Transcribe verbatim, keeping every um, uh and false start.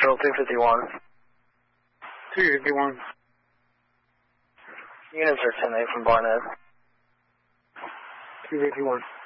Central two fifty-one. two fifty-one. Units are ten eight from Barnett. two fifty-one.